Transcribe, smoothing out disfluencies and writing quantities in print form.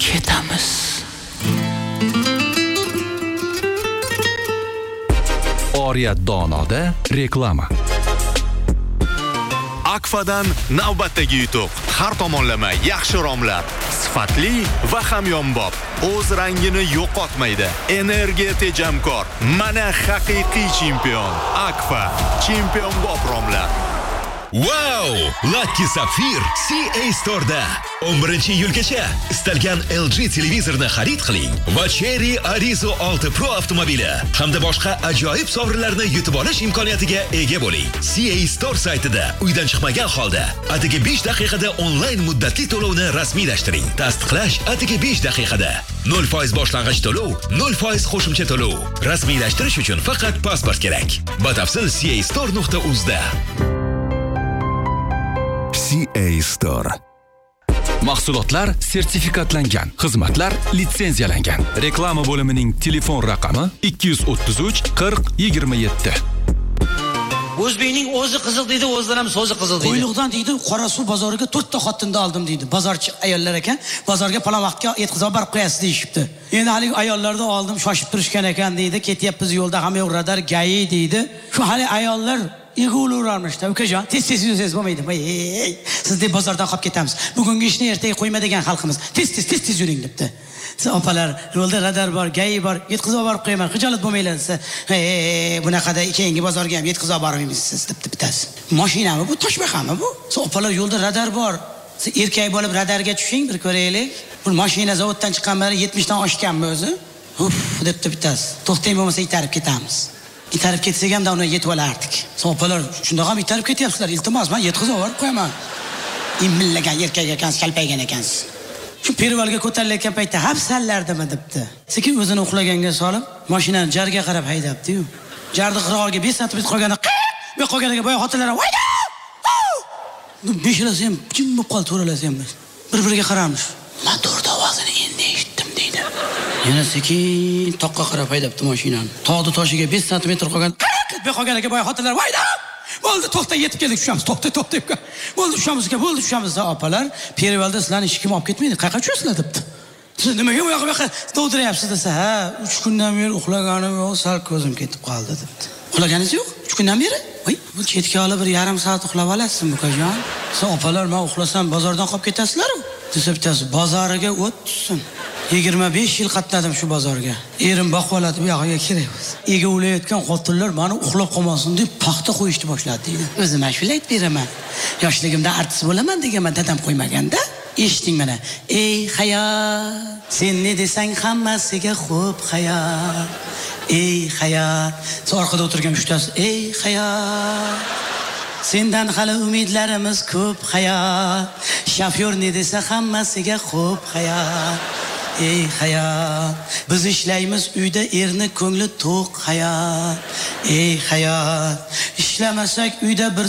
ketamiz. Oriyat Donoda reklama. Akfadan navbatdagi yutuq. Har tomonlama yaxshi romlar, sifatli va hamyonbop. O'z rangini yo'qotmaydi. Energiya tejamkor. Mana haqiqiy chempion. Akfa, chempionbop romlar. Wow! Lucky Sapphire CA Store'da 11-iyulgacha istalgan LG televizorni xarid qiling va Cherry Arizo 6 Pro avtomobili hamda boshqa ajoyib sovrinlarni yutib olish imkoniyatiga ega bo'ling. CA Store saytida uydan chiqmagan holda atigi 5 daqiqada onlayn muddatli to'lovni rasmiylashtiring. Tasdiqlash atigi 5 daqiqada. 0% boshlang'ich to'lov, 0% qo'shimcha to'lov. Rasmiylashtirish uchun faqat pasport kerak. Batafsil castore.uz da. CA Store. Mahsulotlar sertifikatlangan, xizmatlar litsenziyalangan. Reklama bo'limining telefon raqami 233 40 27. O'zbekning o'zi qiziq deydi, o'zidan ham so'zi qiziq deydi. Qo'yliqdan deydi, Qorasuv bozoriga 4 ta xotinni oldim deydi. Bozorchi ayollar ekan, bozorga palon vaqtga yetkazib borib qo'yasiz deyishibdi. Endi hali ayollarni oldim, shoshib turishgan ekan deydi. Ketyapmiz yo'lda, hamma yo'q radar, gayi deydi. Shu hali ayollar yig'ilurarmishda. Ukajon, tez-tez yursangiz bo'lmaydi. Siz deb bozordan qolib ketamiz. Bugungi ishni ertaga qo'yma degan xalqimiz. Tez-tez yuring debdi. Siz opalar, yo'lda radar bor, gayi bor, yetkazib borib qo'yaman. Xijolat bo'lmaylar desa, bunaqada keyingi bozorga ham yetkazib bormaysiz debdi bitasi. Mashinami bu, toshbaqami bu? Siz opalar, yo'lda radar bor. Siz erkak bo'lib radarga tushing, bir ko'raylik. Bu mashina zavoddan chiqqanlari 70 dan oshganmi o'zi? Uf, debdi bitasi. To'xtang bo'lmasa itarib ketamiz. İtarib ketsak ham da uni yetib olardik. So'palar shundoq ham itarib ketyapsizlar. Iltimos, men yetkazib yuborib qo'yaman. Immillagan erkak ekansiz, kalpaygan ekansiz. Shu pervalga ko'tarilayotgan paytda hapsallardimi debdi. Sekin o'zini uxlaganga solib, mashinani jarga qarab haydabdi-yu. Jarni qirg'og'iga 5 sm qolganda, bu qolganiga boya xotinlar voyda! Beshalasi ham jim bo'lib qoldi, to'ralasi ham. Bir-biriga qaramish. Motorda ovozini endi eshitdim deydi. Yana sekin toqqa qarab haydabdi mashinani. Tog'ni toshiga 5 sm qolgan. Bu qolganiga boya xotinlar voyda! Bo'ldi, to'xta, yetib keldik, tushamiz. To'xta. Bo'ldi, tushamiz, opalar. Perivalda sizlarni hech kim olib ketmaydi. Qayerga tushasizlar debdi. Siz nimaga bu yoqqa dovdiryapsiz desa, ha, 3 kundan beri uxlaganim yo'q, sal ko'zim ketib qoldi debdi. Uxlaganingiz yo'q? 3 kundan beri? Voy, bu chetga olib bir yarim soat uxlab olasizmi, ukajon? Siz opalar, men uxlasam bozordan qolib ketasizlar-ku. Desa bittasi bozoriga o't tushsin. 25 yil qatnadim shu bozorga. Erim boqvoladi bu yoqqa kerak. Ega o'layotgan xotinlar meni uxlab qolmasin deb paxta qo'yishni boshladi deydi. O'zim ashula aytib beraman. Yoshligimda artist bo'laman deganman, dadam qo'ymaganda. Eshiting mana. Ey hayot, sen ne desang hammasiga xo'p hayot. Ey hayot. Orqada o'tirgan ushtasi, ey hayot. Sendan hali umidlarimiz ko'p hayot. Shofyor ne desa hammasiga xo'p hayot. Ey hayot, biz ishlaymiz uyda, erni ko'ngli to'q hayot. Ey hayot, ishlamasak uyda bir